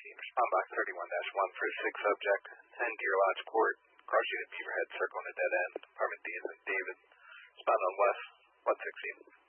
respond box 31-1 for a 6 subject, 10 Deer Lodge Court, cross unit Beaverhead Circle in a dead end, apartment D as in David, respond on West 116.